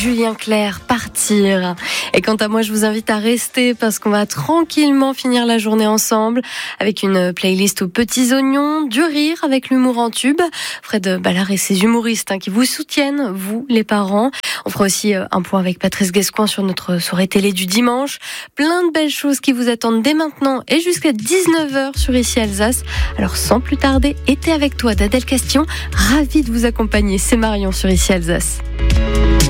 Julien Clerc, Partir. Et quant à moi, je vous invite à rester parce qu'on va tranquillement finir la journée ensemble avec une playlist aux petits oignons, du rire avec l'humour en tube. Fred Ballard et ses humoristes qui vous soutiennent, vous les parents. On fera aussi un point avec Patrice Guescoing sur notre soirée télé du dimanche. Plein de belles choses qui vous attendent dès maintenant et jusqu'à 19h sur Ici Alsace. Alors sans plus tarder, été avec toi d'Adèle Castillon. Ravie de vous accompagner. C'est Marion sur Ici Alsace.